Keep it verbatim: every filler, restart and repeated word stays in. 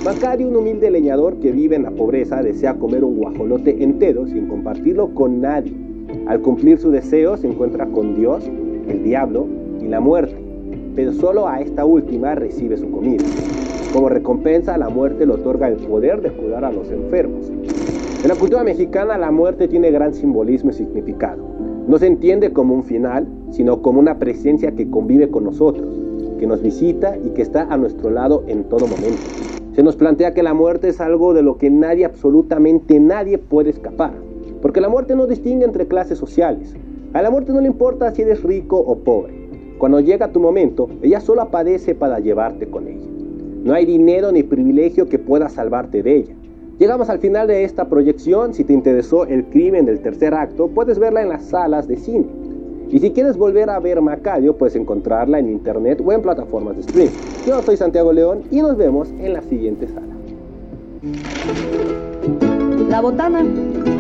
Macario, un humilde leñador que vive en la pobreza, desea comer un guajolote entero sin compartirlo con nadie. Al cumplir su deseo se encuentra con Dios, el diablo y la muerte, pero solo a esta última recibe su comida. Como recompensa, la muerte le otorga el poder de curar a los enfermos. En la cultura mexicana, la muerte tiene gran simbolismo y significado. No se entiende como un final, sino como una presencia que convive con nosotros, que nos visita y que está a nuestro lado en todo momento. Se nos plantea que la muerte es algo de lo que nadie, absolutamente nadie, puede escapar, porque la muerte no distingue entre clases sociales. A la muerte no le importa si eres rico o pobre. Cuando llega tu momento, ella solo aparece para llevarte con ella. No hay dinero ni privilegio que pueda salvarte de ella. Llegamos al final de esta proyección. Si te interesó el crimen del tercer acto, puedes verla en las salas de cine. Y si quieres volver a ver Macario, puedes encontrarla en internet o en plataformas de streaming. Yo soy Santiago León y nos vemos en la siguiente sala. La botana.